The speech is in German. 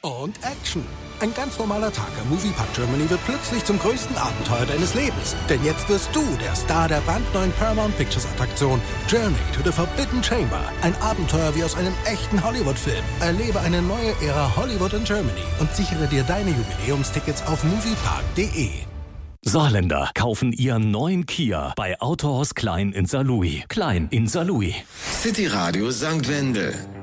und Action. Ein ganz normaler Tag am Moviepark Germany wird plötzlich zum größten Abenteuer deines Lebens. Denn jetzt wirst du der Star der brandneuen Paramount Pictures Attraktion Journey to the Forbidden Chamber. Ein Abenteuer wie aus einem echten Hollywood-Film. Erlebe eine neue Ära Hollywood in Germany und sichere dir deine Jubiläumstickets auf moviepark.de. Saarländer kaufen ihren neuen Kia bei Autohaus Klein in Saarlouis. Klein in Saarlouis. City Radio St. Wendel.